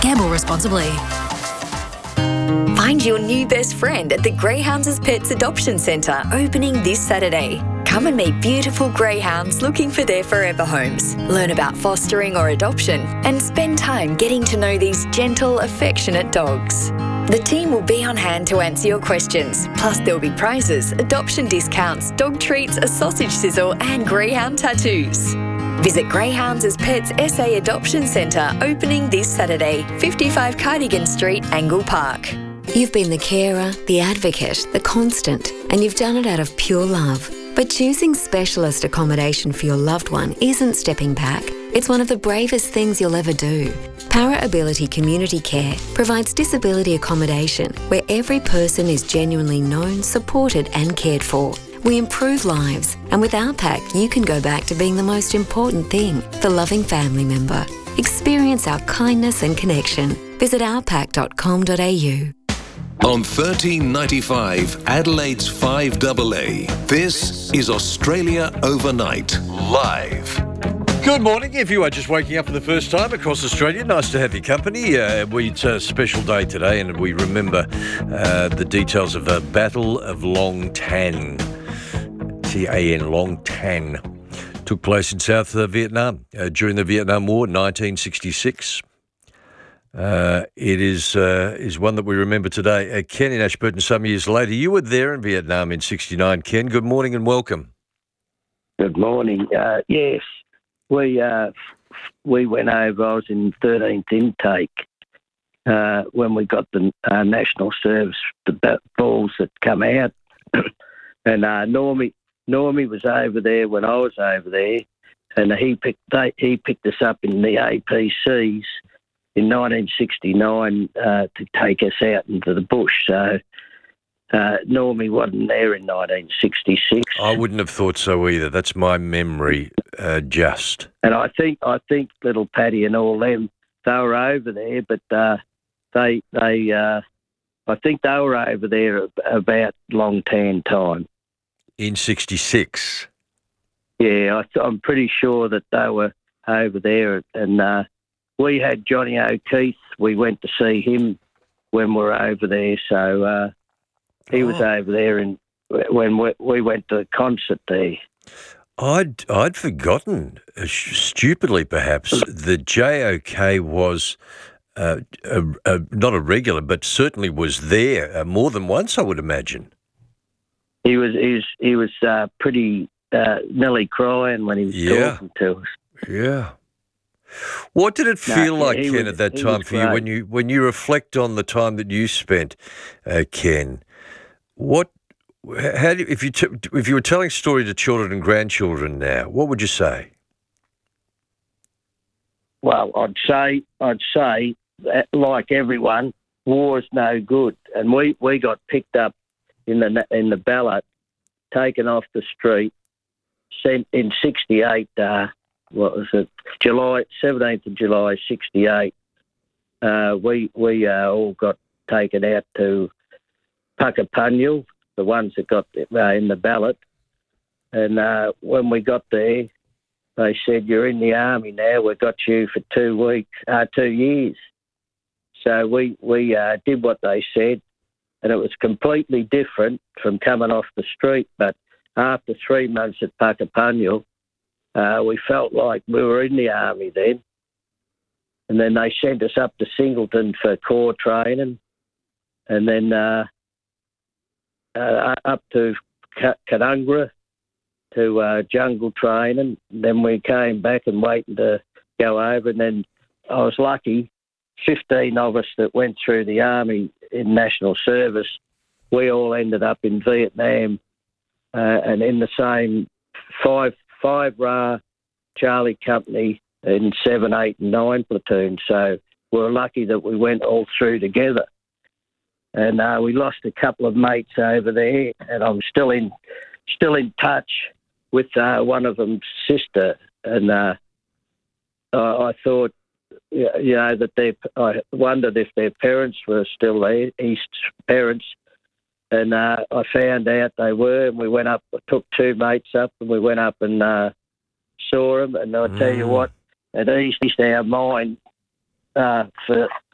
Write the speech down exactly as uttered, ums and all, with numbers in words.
Gamble responsibly. Find your new best friend at the Greyhounds Pets Adoption Centre, opening this Saturday. Come and meet beautiful greyhounds looking for their forever homes. Learn about fostering or adoption and spend time getting to know these gentle, affectionate dogs. The team will be on hand to answer your questions. Plus, there'll be prizes, adoption discounts, dog treats, a sausage sizzle and greyhound tattoos. Visit Greyhounds Pets S A Adoption Centre, opening this Saturday, fifty-five Cardigan Street, Angle Park. You've been the carer, the advocate, the constant, and you've done it out of pure love. But choosing specialist accommodation for your loved one isn't stepping back. It's one of the bravest things you'll ever do. Para Ability Community Care provides disability accommodation where every person is genuinely known, supported and cared for. We improve lives, and with our pack, you can go back to being the most important thing, the loving family member. Experience our kindness and connection. Visit our pack dot com dot a u. On thirteen ninety-five, Adelaide's five A A, this is Australia Overnight, live. Good morning. If you are just waking up for the first time across Australia, nice to have your company. Uh, we, it's a special day today, and we remember uh, the details of the Battle of Long Tan. T A N, Long Tan. Took place in South uh, Vietnam uh, during the Vietnam War, nineteen sixty-six. Uh, it is uh, is one that we remember today. Uh, Ken in Ashburton, some years later. You were there in Vietnam in sixty-nine, Ken. Good morning and welcome. Good morning. Uh, yes, we uh, we went over. I was in thirteenth intake uh, when we got the uh, National Service, the balls that come out. and uh, Normie, Normie was over there when I was over there, and he picked they, he picked us up in the A P Cs in nineteen sixty-nine uh, to take us out into the bush. So uh, Normie wasn't there in nineteen sixty-six. I wouldn't have thought so either. That's my memory, uh, just. And I think I think little Paddy and all them, they were over there, but uh, they they uh, I think they were over there about Long Tan time. In sixty-six? Yeah, I, I'm pretty sure that they were over there, and uh, we had Johnny O'Keefe. We went to see him when we were over there, so uh, he oh. was over there in, when we, we went to the concert there. I'd I'd forgotten, uh, stupidly perhaps, that J O K was uh, a, a, not a regular, but certainly was there uh, more than once, I would imagine. He was he was, he was uh, pretty uh, nearly crying when he was yeah. talking to us. Yeah. What did it feel no, like, Ken, was, at that time for you when you when you reflect on the time that you spent, uh, Ken? What, how do you, if you t- if you were telling story to children and grandchildren now, what would you say? Well, I'd say I'd say that, like everyone, war's no good, and we, we got picked up in the in the ballot, taken off the street, sent in sixty-eight. Uh, what was it? July seventeenth of July, sixty-eight. Uh, we we uh, all got taken out to Puckapunyal, the ones that got uh, in the ballot. And uh, when we got there, they said, "You're in the army now. We've got you for two weeks, uh, two years." So we we uh, did what they said, and it was completely different from coming off the street. But after three months at Puckapunyal, Uh, we felt like we were in the army then. And then they sent us up to Singleton for corps training, and then uh, uh, up to Canungra to uh, jungle training. Then we came back and waiting to go over. And then I was lucky, fifteen of us that went through the army in national service, we all ended up in Vietnam uh, and in the same five Five R A Charlie Company in seven, eight, and nine platoon. So we were lucky that we went all through together. And uh, we lost a couple of mates over there, and I'm still in, still in touch with uh, one of them's sister. And uh, I, I thought, you know, that they. I wondered if their parents were still there, East's parents. And uh, I found out they were, and we went up, I took two mates up, and we went up and uh, saw them. And I'll mm. tell you what, it eased our mind uh, for